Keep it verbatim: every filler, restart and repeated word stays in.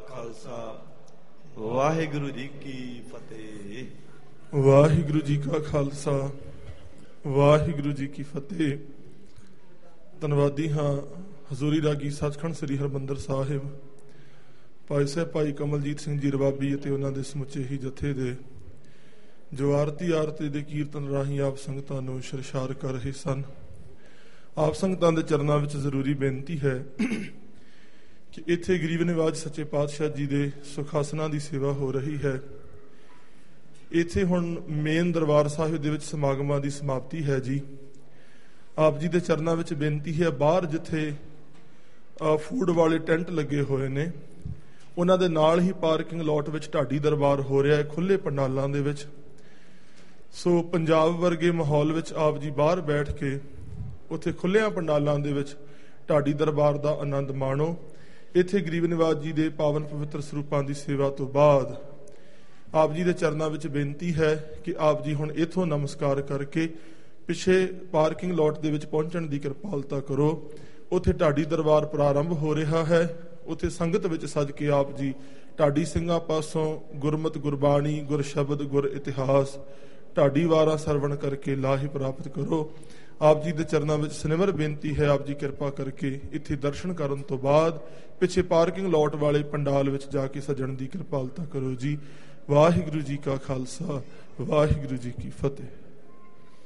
ਖਾਲਸਾ ਵਾਹਿਗੁਰੂ ਜੀ ਕੀ ਫਤਿਹ। ਵਾਹਿਗੁਰੂ ਜੀ ਕਾ ਖਾਲਸਾ ਵਾਹਿਗੁਰੂ ਜੀ ਕੀ ਫਤਿਹ। ਧੰਨਵਾਦੀ ਹਾਂ ਹਜ਼ੂਰੀ ਰਾਗੀ ਸੱਚਖੰਡ ਸ੍ਰੀ ਹਰਿਮੰਦਰ ਸਾਹਿਬ ਭਾਈ ਸਾਹਿਬ ਭਾਈ ਕਮਲਜੀਤ ਸਿੰਘ ਜੀ ਰਬਾਬੀ ਅਤੇ ਉਹਨਾਂ ਦੇ ਸਮੁੱਚੇ ਹੀ ਜਥੇ ਦੇ ਜੋ ਆਰਤੀ ਆਰਤੀ ਦੇ ਕੀਰਤਨ ਰਾਹੀਂ ਆਪ ਸੰਗਤਾਂ ਨੂੰ ਸ਼ਰਸ਼ਾਰ ਕਰ ਰਹੇ ਸਨ। ਆਪ ਸੰਗਤਾਂ ਦੇ ਚਰਨਾਂ ਵਿੱਚ ਜ਼ਰੂਰੀ ਬੇਨਤੀ ਹੈ ਕਿ ਇੱਥੇ ਗਰੀਬ ਨਿਵਾਜ ਸੱਚੇ ਪਾਤਸ਼ਾਹ ਜੀ ਦੇ ਸੁਖਾਸਨਾਂ ਦੀ ਸੇਵਾ ਹੋ ਰਹੀ ਹੈ। ਇੱਥੇ ਹੁਣ ਮੇਨ ਦਰਬਾਰ ਸਾਹਿਬ ਦੇ ਵਿੱਚ ਸਮਾਗਮਾਂ ਦੀ ਸਮਾਪਤੀ ਹੈ ਜੀ। ਆਪ ਜੀ ਦੇ ਚਰਨਾਂ ਵਿੱਚ ਬੇਨਤੀ ਹੈ, ਬਾਹਰ ਜਿੱਥੇ ਫੂਡ ਵਾਲੇ ਟੈਂਟ ਲੱਗੇ ਹੋਏ ਨੇ ਉਹਨਾਂ ਦੇ ਨਾਲ ਹੀ ਪਾਰਕਿੰਗ ਲੋਟ ਵਿੱਚ ਢਾਡੀ ਦਰਬਾਰ ਹੋ ਰਿਹਾ ਹੈ, ਖੁੱਲ੍ਹੇ ਪੰਡਾਲਾਂ ਦੇ ਵਿੱਚ। ਸੋ ਪੰਜਾਬ ਵਰਗੇ ਮਾਹੌਲ ਵਿੱਚ ਆਪ ਜੀ ਬਾਹਰ ਬੈਠ ਕੇ ਉੱਥੇ ਖੁੱਲ੍ਹਿਆਂ ਪੰਡਾਲਾਂ ਦੇ ਵਿੱਚ ਢਾਡੀ ਦਰਬਾਰ ਦਾ ਆਨੰਦ ਮਾਣੋ। ਇੱਥੇ ਗਰੀਬ ਨਿਵਾਜ ਜੀ ਦੇ ਪਾਵਨ ਪਵਿੱਤਰ ਸਰੂਪਾਂ ਦੀ ਸੇਵਾ ਤੋਂ ਬਾਅਦ ਆਪ ਜੀ ਦੇ ਚਰਨਾਂ ਵਿੱਚ ਬੇਨਤੀ ਹੈ ਕਿ ਆਪ ਜੀ ਹੁਣ ਇੱਥੋਂ ਨਮਸਕਾਰ ਕਰਕੇ ਪਿੱਛੇ ਪਾਰਕਿੰਗ ਲੋਟ ਦੇ ਵਿੱਚ ਪਹੁੰਚਣ ਦੀ ਕਿਰਪਾਲਤਾ ਕਰੋ। ਉੱਥੇ ਢਾਡੀ ਦਰਬਾਰ ਪ੍ਰਾਰੰਭ ਹੋ ਰਿਹਾ ਹੈ। ਉੱਥੇ ਸੰਗਤ ਵਿੱਚ ਸੱਜ ਕੇ ਆਪ ਜੀ ਢਾਡੀ ਸਿੰਘਾਂ ਪਾਸੋਂ ਗੁਰਮਤਿ ਗੁਰਬਾਣੀ ਗੁਰ ਸ਼ਬਦ ਗੁਰ ਇਤਿਹਾਸ ਢਾਡੀ ਵਾਰਾਂ ਸਰਵਣ ਕਰਕੇ ਲਾਹੀ ਪ੍ਰਾਪਤ ਕਰੋ। ਆਪ ਜੀ ਦੇ ਚਰਨਾਂ ਵਿੱਚ ਸਨਿਮਰ ਬੇਨਤੀ ਹੈ, ਆਪ ਜੀ ਕਿਰਪਾ ਕਰਕੇ ਇੱਥੇ ਦਰਸ਼ਨ ਕਰਨ ਤੋਂ ਬਾਅਦ ਪਿੱਛੇ ਪਾਰਕਿੰਗ ਲੋਟ ਵਾਲੇ ਪੰਡਾਲ ਵਿੱਚ ਜਾ ਕੇ ਸੱਜਣ ਦੀ ਕਿਰਪਾਲਤਾ ਕਰੋ ਜੀ। ਵਾਹਿਗੁਰੂ ਜੀ ਕਾ ਖਾਲਸਾ ਵਾਹਿਗੁਰੂ ਜੀ ਕੀ ਫਤਿਹ।